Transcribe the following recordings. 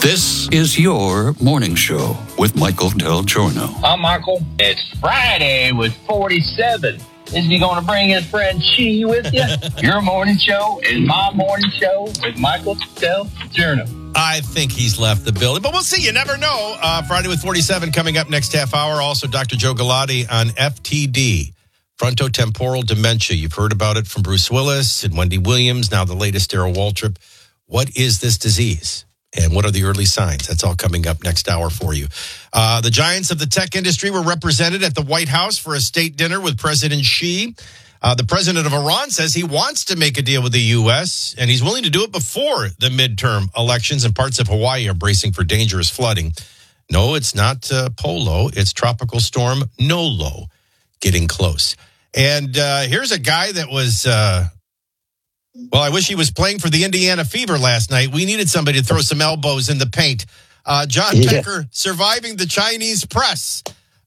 This is your morning show with Michael Del Giorno. I'm Michael. It's Friday with 47. Is he going to bring his friend Chi with you? Your morning show and my morning show with Michael Del Giorno. I think he's left the building, but we'll see. You never know. Friday with 47 coming up next half hour. Also, Dr. Joe Galati on FTD, frontotemporal dementia. You've heard about it from Bruce Willis and Wendy Williams. Now the latest, Darrell Waltrip. What is this disease? And what are the early signs? That's all coming up next hour for you. The giants of the tech industry were represented at the White House for a state dinner with President Xi. The president of Iran says he wants to make a deal with the U.S., and he's willing to do it before the midterm elections, and parts of Hawaii are bracing for dangerous flooding. No, it's not Polo. It's Tropical Storm Nolo getting close. And here's a guy that was... Well, I wish he was playing for the Indiana Fever last night. We needed somebody to throw some elbows in the paint. John Decker surviving the Chinese press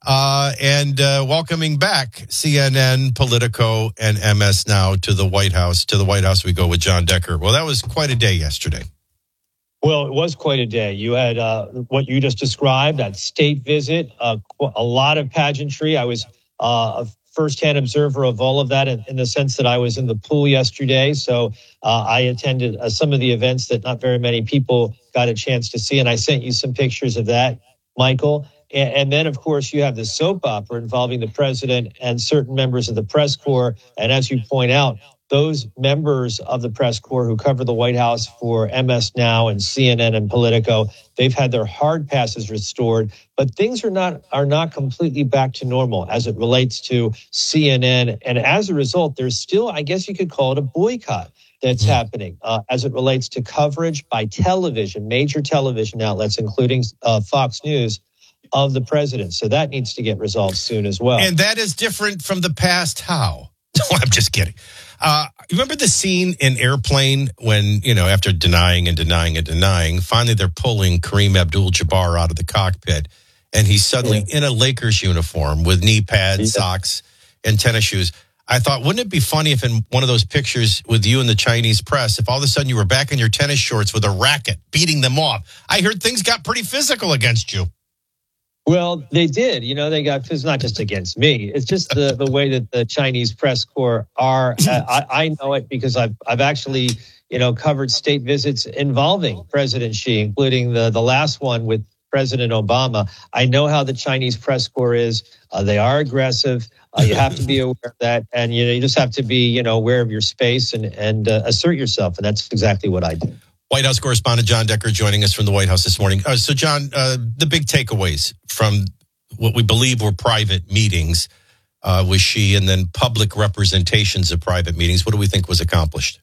and welcoming back CNN, Politico, and MS Now to the White House. To the White House we go with John Decker. Well, that was quite a day yesterday. Well, it was quite a day. You had what you just described, that state visit, a lot of pageantry. I was a firsthand observer of all of that in the sense that I was in the pool yesterday. So I attended some of the events that not very many people got a chance to see. And I sent you some pictures of that, Michael. And then, of course, you have the soap opera involving the president and certain members of the press corps. And as you point out, those members of the press corps who cover the White House for MS Now and CNN and Politico, they've had their hard passes restored, but things are not completely back to normal as it relates to CNN. And as a result, there's still, I guess you could call it a boycott that's happening as it relates to coverage by television, major television outlets, including Fox News, of the president. So that needs to get resolved soon as well. And that is different from the past. How? No, I'm just kidding. Remember the scene in Airplane when, after denying, finally they're pulling Kareem Abdul-Jabbar out of the cockpit, and he's suddenly in a Lakers uniform with knee pads, socks, and tennis shoes. I thought, wouldn't it be funny if in one of those pictures with you and the Chinese press, if all of a sudden you were back in your tennis shorts with a racket, beating them off? I heard things got pretty physical against you. Well, they did. They got, it's not just against me. It's just the way that the Chinese press corps are. I know it because I've actually, covered state visits involving President Xi, including the last one with President Obama. I know how the Chinese press corps is. They are aggressive. You have to be aware of that. And, you just have to be, aware of your space and assert yourself. And that's exactly what I do. White House correspondent John Decker joining us from the White House this morning. So, John, the big takeaways from what we believe were private meetings with Xi and then public representations of private meetings. What do we think was accomplished?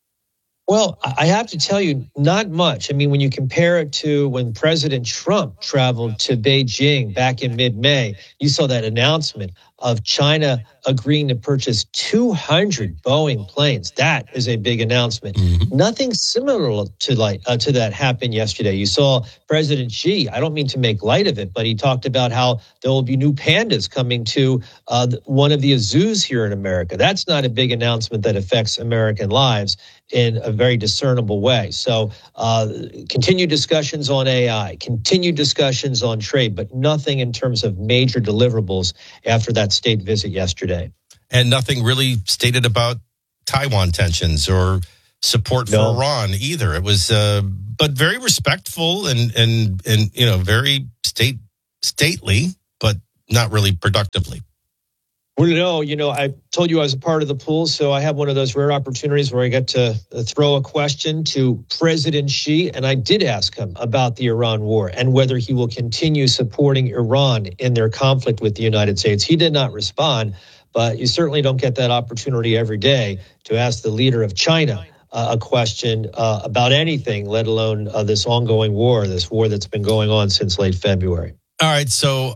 Well, I have to tell you, not much. I mean, when you compare it to when President Trump traveled to Beijing back in mid-May, you saw that announcement of China agreeing to purchase 200 Boeing planes. That is a big announcement. Mm-hmm. Nothing similar to that happened yesterday. You saw President Xi, I don't mean to make light of it, but he talked about how there will be new pandas coming to one of the zoos here in America. That's not a big announcement that affects American lives in a very discernible way. So continued discussions on AI, continued discussions on trade, but nothing in terms of major deliverables after that state visit yesterday. And nothing really stated about Taiwan tensions or support for Iran either. It was, but very respectful and very stately, but not really productively. Well, I told you I was a part of the pool, so I have one of those rare opportunities where I get to throw a question to President Xi, and I did ask him about the Iran war and whether he will continue supporting Iran in their conflict with the United States. He did not respond, but you certainly don't get that opportunity every day to ask the leader of China a question about anything, let alone this ongoing war, this war that's been going on since late February. All right, so...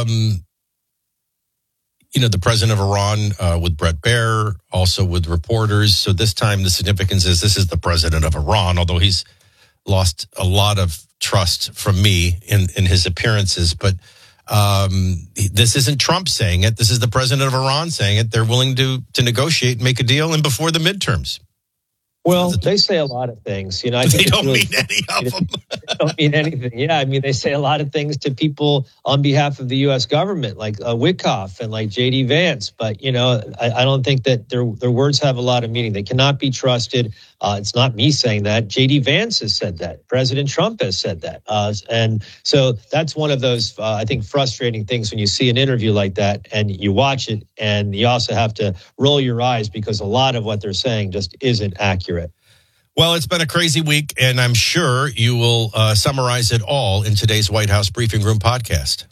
the president of Iran with Bret Baier, also with reporters. So this time the significance is this is the president of Iran, although he's lost a lot of trust from me in his appearances. But this isn't Trump saying it. This is the president of Iran saying it. They're willing to negotiate and make a deal and before the midterms. Well, they say a lot of things. I think they don't mean any of them. don't mean anything. Yeah, I mean, they say a lot of things to people on behalf of the U.S. government, like Wickoff and like J.D. Vance. But, you know, I don't think that their words have a lot of meaning. They cannot be trusted. It's not me saying that. J.D. Vance has said that. President Trump has said that. And so that's one of those, I think, frustrating things when you see an interview like that and you watch it, and you also have to roll your eyes because a lot of what they're saying just isn't accurate. Well, it's been a crazy week, and I'm sure you will summarize it all in today's White House Briefing Room podcast.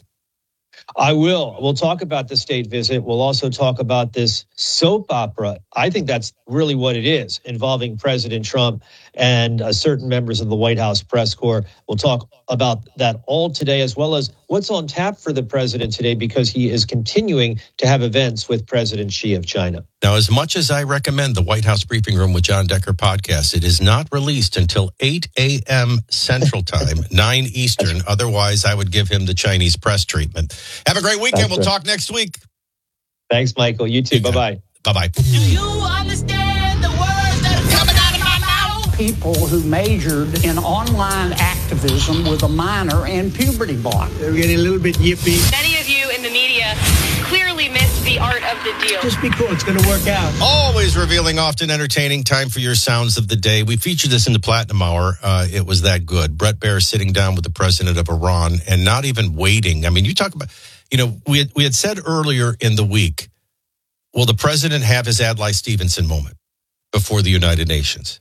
I will. We'll talk about the state visit. We'll also talk about this soap opera. I think that's really what it is, involving President Trump and certain members of the White House press corps. We'll talk about that all today, as well as what's on tap for the president today, because he is continuing to have events with President Xi of China. Now, as much as I recommend the White House Briefing Room with John Decker podcast, it is not released until 8 a.m. Central Time, 9 Eastern. Otherwise, I would give him the Chinese press treatment. Have a great weekend. We'll talk next week. Thanks, Michael. You too. Bye-bye. Bye-bye. Do you understand the words that are coming out of my mouth? People who majored in online activism with a minor in puberty block. They're getting a little bit yippy. Many of you in the media clearly missed the art of the deal. Just be cool. It's going to work out. Always revealing, often entertaining. Time for your sounds of the day. We featured this in the Platinum Hour. It was that good. Bret Baier sitting down with the president of Iran and not even waiting. I mean, you talk about, you know, we had said earlier in the week, will the president have his Adlai Stevenson moment before the United Nations?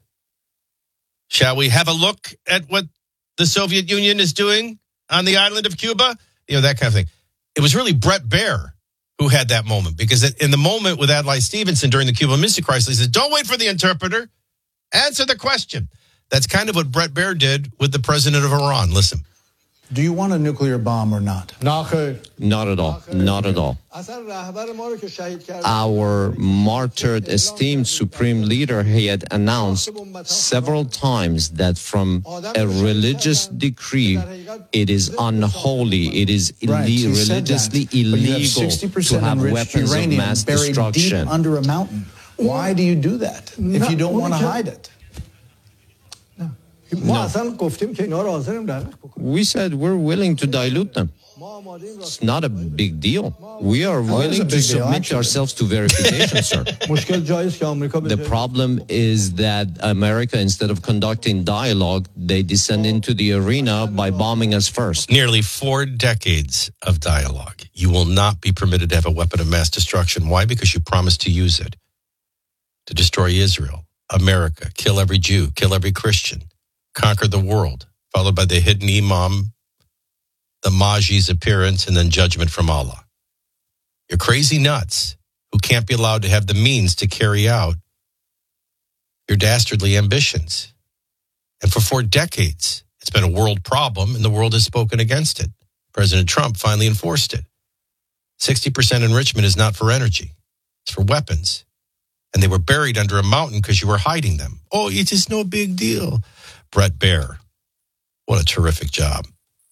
Shall we have a look at what the Soviet Union is doing on the island of Cuba? You know, that kind of thing. It was really Bret Baier who had that moment, because in the moment with Adlai Stevenson during the Cuban Missile Crisis, he said, don't wait for the interpreter. Answer the question. That's kind of what Bret Baier did with the president of Iran. Listen. Do you want a nuclear bomb or not? Not at all. Not at all. Our martyred, esteemed supreme leader, he had announced several times that from a religious decree, it is unholy, it is religiously illegal to have weapons of mass destruction. Deep under a mountain. Why do you do that if you don't want to hide it? No. We said we're willing to dilute them. It's not a big deal. We are willing to submit ourselves to verification, sir. The problem is that America, instead of conducting dialogue, they descend into the arena by bombing us first. Nearly 4 decades of dialogue. You will not be permitted to have a weapon of mass destruction. Why? Because you promised to use it to destroy Israel, America, kill every Jew, kill every Christian, conquer the world, followed by the hidden imam, the Mahdi's appearance, and then judgment from Allah. You're crazy nuts who can't be allowed to have the means to carry out your dastardly ambitions. And for 4 decades, it's been a world problem, and the world has spoken against it. President Trump finally enforced it. 60% enrichment is not for energy. It's for weapons. And they were buried under a mountain because you were hiding them. Oh, it is no big deal. Bret Baier, what a terrific job.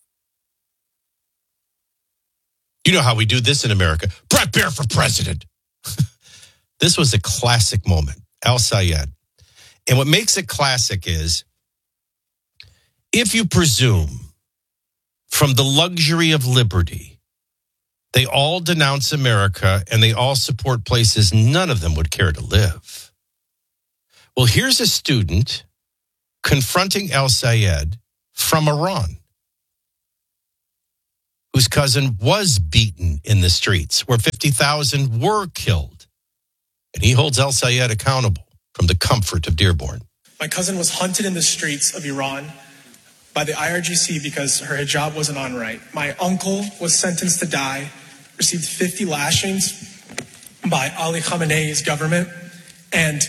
You know how we do this in America. Bret Baier for president. This was a classic moment. Al Sayed. And what makes it classic is, if you presume from the luxury of liberty, they all denounce America and they all support places none of them would care to live. Well, here's a student confronting Al Sayed from Iran, whose cousin was beaten in the streets, where 50,000 were killed. And he holds Al Sayed accountable from the comfort of Dearborn. My cousin was hunted in the streets of Iran by the IRGC because her hijab wasn't on right. My uncle was sentenced to die, received 50 lashings by Ali Khamenei's government, and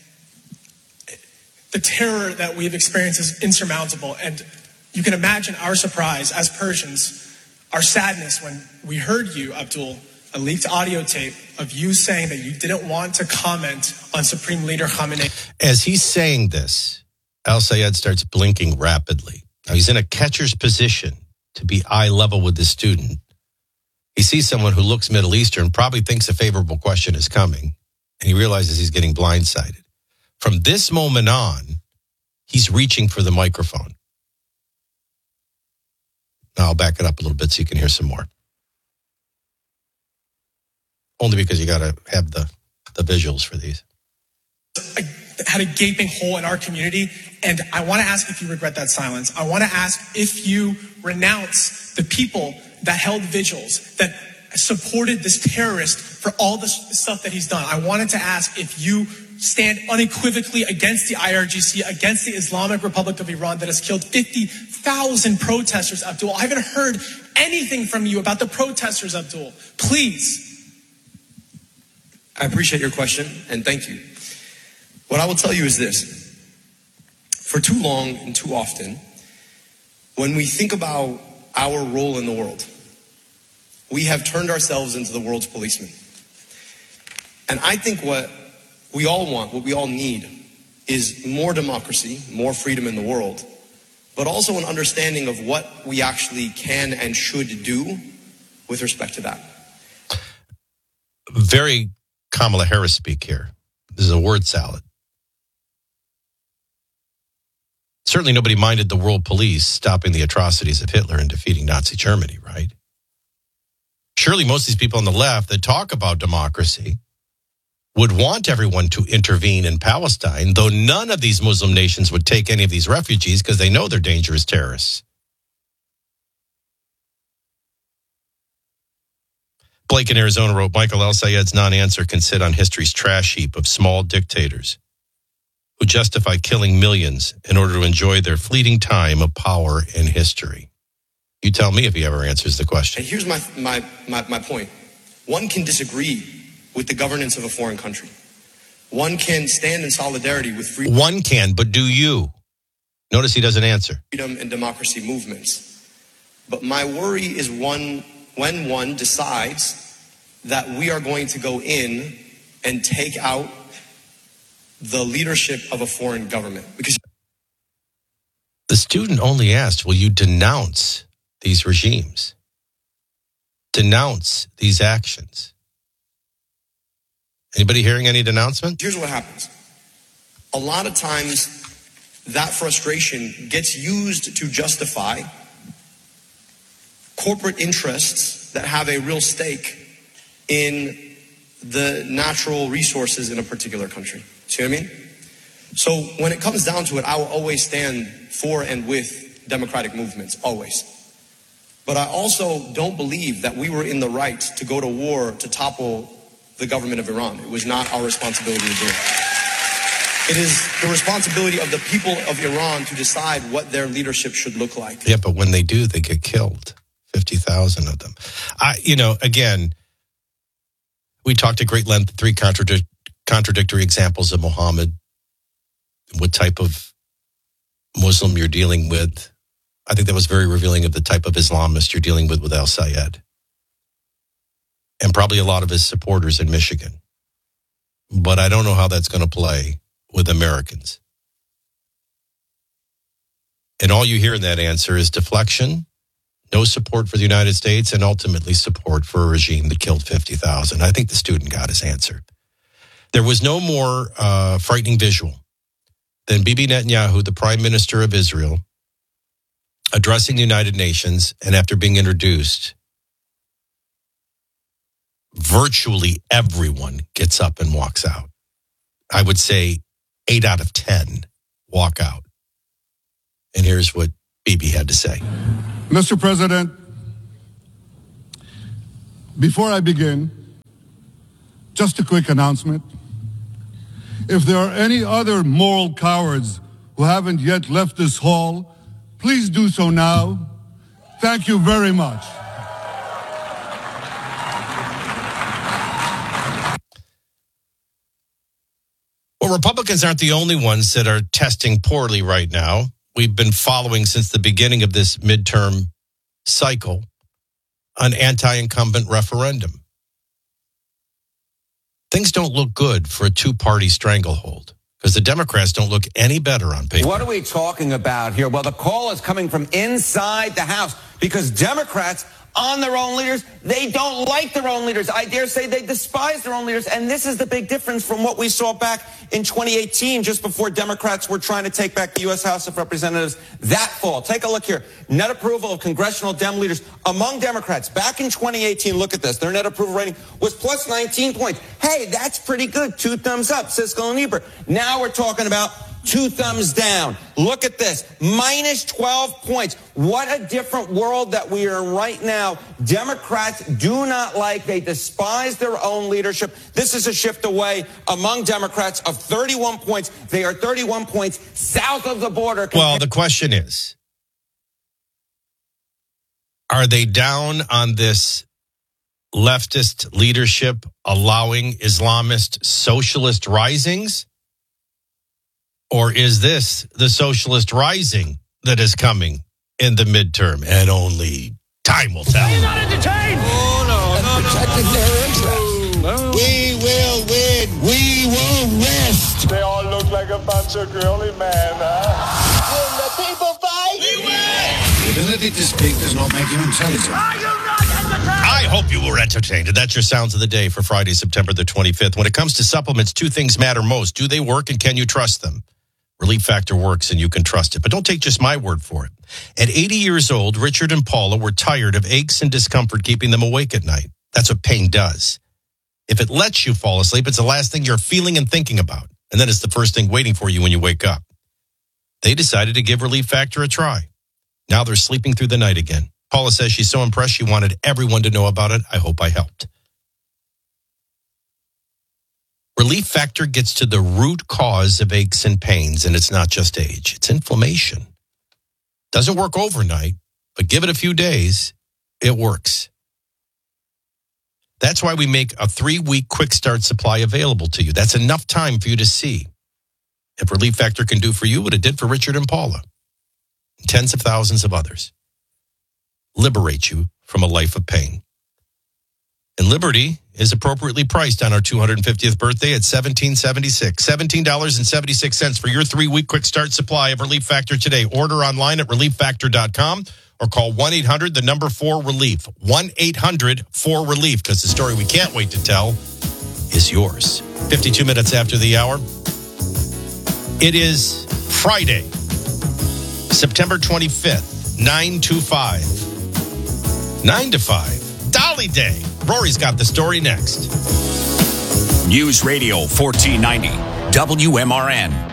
the terror that we've experienced is insurmountable. And you can imagine our surprise as Persians, our sadness when we heard you, Abdul, a leaked audio tape of you saying that you didn't want to comment on Supreme Leader Khamenei. As he's saying this, Al Sayed starts blinking rapidly. Now he's in a catcher's position to be eye level with the student. He sees someone who looks Middle Eastern, probably thinks a favorable question is coming, and he realizes he's getting blindsided. From this moment on, he's reaching for the microphone. I'll back it up a little bit so you can hear some more. Only because you got to have the visuals for these. Had a gaping hole in our community, and I want to ask if you regret that silence. I want to ask if you renounce the people that held vigils, that supported this terrorist for all the stuff that he's done. I wanted to ask if you stand unequivocally against the IRGC, against the Islamic Republic of Iran that has killed 50,000 protesters, Abdul. I haven't heard anything from you about the protesters, Abdul. Please. I appreciate your question, and thank you. What I will tell you is this. For too long and too often, when we think about our role in the world, we have turned ourselves into the world's policemen. And I think what we all want, what we all need, is more democracy, more freedom in the world, but also an understanding of what we actually can and should do with respect to that. Very Kamala Harris speak here. This is a word salad. Certainly nobody minded the world police stopping the atrocities of Hitler and defeating Nazi Germany, right? Surely most of these people on the left that talk about democracy would want everyone to intervene in Palestine, though none of these Muslim nations would take any of these refugees because they know they're dangerous terrorists. Blake in Arizona wrote, Michael El-Sayed's non-answer can sit on history's trash heap of small dictators who justify killing millions in order to enjoy their fleeting time of power in history. You tell me if he ever answers the question. And here's my point. One can disagree with the governance of a foreign country. One can stand in solidarity with freedom. One can, but do you? Notice he doesn't answer. Freedom and democracy movements. But my worry is when one decides that we are going to go in and take out the leadership of a foreign government. Because the student only asked, will you denounce these regimes? Denounce these actions? Anybody hearing any denouncement? Here's what happens. A lot of times that frustration gets used to justify corporate interests that have a real stake in the natural resources in a particular country. See what I mean? So when it comes down to it, I will always stand for and with democratic movements, always. But I also don't believe that we were in the right to go to war to topple the government of Iran. It was not our responsibility to do it. It is the responsibility of the people of Iran to decide what their leadership should look like. Yeah, but when they do, they get killed. 50,000 of them. Again, we talked at great length, three contradictory examples of Muhammad, what type of Muslim you're dealing with. I think that was very revealing of the type of Islamist you're dealing with El-Sayed. And probably a lot of his supporters in Michigan. But I don't know how that's going to play with Americans. And all you hear in that answer is deflection, no support for the United States, and ultimately support for a regime that killed 50,000. I think the student got his answer. There was no more frightening visual than Bibi Netanyahu, the Prime Minister of Israel, addressing the United Nations, and after being introduced, virtually everyone gets up and walks out. I would say 8 out of 10 walk out. And here's what Bibi had to say. Mr. President, before I begin, just a quick announcement. If there are any other moral cowards who haven't yet left this hall, please do so now. Thank you very much. Well, Republicans aren't the only ones that are testing poorly right now. We've been following since the beginning of this midterm cycle an anti-incumbent referendum. Things don't look good for a two-party stranglehold because the Democrats don't look any better on paper. What are we talking about here? Well, the call is coming from inside the House because Democrats on their own leaders. They don't like their own leaders. I dare say they despise their own leaders. And this is the big difference from what we saw back in 2018, just before Democrats were trying to take back the U.S. House of Representatives that fall. Take a look here. Net approval of congressional Dem leaders among Democrats back in 2018. Look at this. Their net approval rating was plus 19 points. Hey, that's pretty good. 2 thumbs up, Siskel and Ebert. Now we're talking about 2 thumbs down. Look at this. Minus 12 points. What a different world that we are in right now. Democrats do not like, they despise their own leadership. This is a shift away among Democrats of 31 points. They are 31 points south of the border. Well, the question is, are they down on this leftist leadership allowing Islamist socialist risings? Or is this the socialist rising that is coming in the midterm? And only time will tell. You're not entertained! Oh, no. Protecting their interests. We will win. We will rest. They all look like a bunch of girly men, huh? Will the people fight? We win! The ability to speak does not make you intelligent. Are you not entertained? I hope you were entertained. That's your Sounds of the Day for Friday, September the 25th. When it comes to supplements, 2 things matter most. Do they work and can you trust them? Relief Factor works and you can trust it. But don't take just my word for it. At 80 years old, Richard and Paula were tired of aches and discomfort keeping them awake at night. That's what pain does. If it lets you fall asleep, it's the last thing you're feeling and thinking about. And then it's the first thing waiting for you when you wake up. They decided to give Relief Factor a try. Now they're sleeping through the night again. Paula says she's so impressed she wanted everyone to know about it. I hope I helped. Relief Factor gets to the root cause of aches and pains, and it's not just age. It's inflammation. Doesn't work overnight, but give it a few days, it works. That's why we make a 3-week quick start supply available to you. That's enough time for you to see if Relief Factor can do for you what it did for Richard and Paula, and tens of thousands of others. Liberate you from a life of pain. And Liberty is appropriately priced on our 250th birthday at $17.76. $17.76 for your 3-week quick start supply of Relief Factor today. Order online at relieffactor.com or call 1-800-4-RELIEF. 1-800-4-RELIEF, because the story we can't wait to tell is yours. 52 minutes after the hour. It is Friday, September 25th, 9 to 5. 9 to 5. Dolly Day. Rory's got the story next. News Radio 1490, WMRN.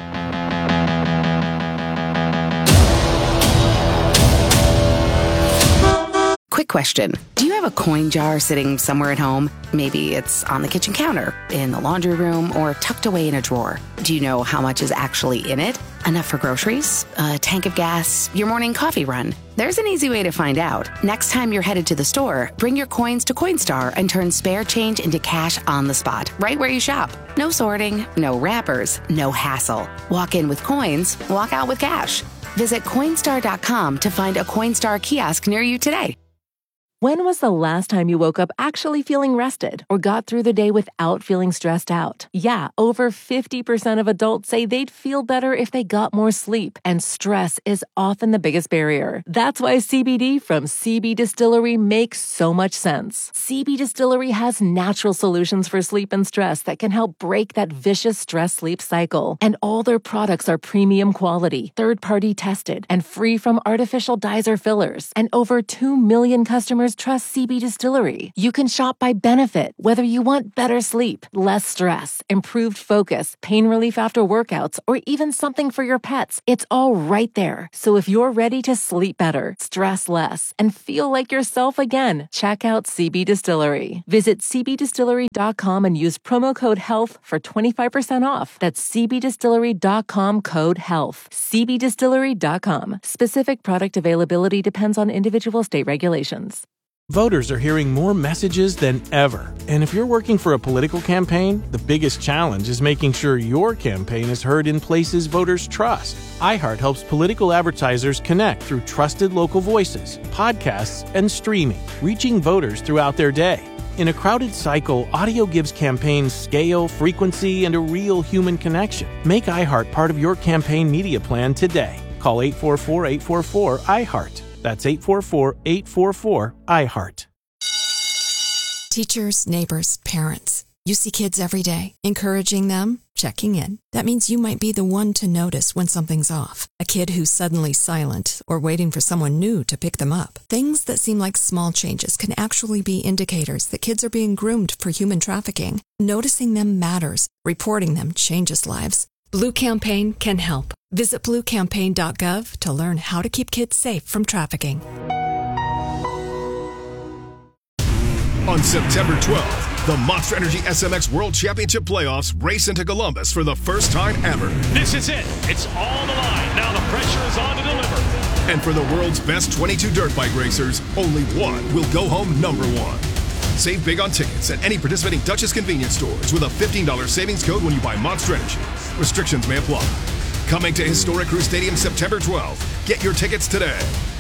Quick question. Do you have a coin jar sitting somewhere at home? Maybe it's on the kitchen counter, in the laundry room, or tucked away in a drawer. Do you know how much is actually in it? Enough for groceries, a tank of gas, your morning coffee run? There's an easy way to find out. Next time you're headed to the store, bring your coins to Coinstar and turn spare change into cash on the spot, right where you shop. No sorting, no wrappers, no hassle. Walk in with coins, walk out with cash. Visit Coinstar.com to find a Coinstar kiosk near you today. When was the last time you woke up actually feeling rested or got through the day without feeling stressed out? Yeah, over 50% of adults say they'd feel better if they got more sleep, and stress is often the biggest barrier. That's why CBD from CB Distillery makes so much sense. CB Distillery has natural solutions for sleep and stress that can help break that vicious stress-sleep cycle. And all their products are premium quality, third-party tested, and free from artificial dyes or fillers. And over 2 million customers trust CB Distillery. You can shop by benefit, whether you want better sleep, less stress, improved focus, pain relief after workouts, or even something for your pets. It's all right there. So if you're ready to sleep better, stress less, and feel like yourself again, check out CB Distillery. Visit cbdistillery.com and use promo code HEALTH for 25% off. That's cbdistillery.com code HEALTH. cbdistillery.com. Specific product availability depends on individual state regulations. Voters are hearing more messages than ever. And if you're working for a political campaign, the biggest challenge is making sure your campaign is heard in places voters trust. iHeart helps political advertisers connect through trusted local voices, podcasts, and streaming, reaching voters throughout their day. In a crowded cycle, audio gives campaigns scale, frequency, and a real human connection. Make iHeart part of your campaign media plan today. Call 844-844-iHeart. That's 844-844-IHEART. Teachers, neighbors, parents. You see kids every day. Encouraging them, checking in. That means you might be the one to notice when something's off. A kid who's suddenly silent or waiting for someone new to pick them up. Things that seem like small changes can actually be indicators that kids are being groomed for human trafficking. Noticing them matters. Reporting them changes lives. Blue Campaign can help. Visit bluecampaign.gov to learn how to keep kids safe from trafficking. On September 12th, the Monster Energy SMX World Championship Playoffs race into Columbus for the first time ever. This is it. It's all on the line. Now the pressure is on to deliver. And for the world's best 22 dirt bike racers, only one will go home number one. Save big on tickets at any participating Duchess convenience stores with a $15 savings code when you buy Monster Energy. Restrictions may apply. Coming to historic Crew Stadium September 12th. Get your tickets today.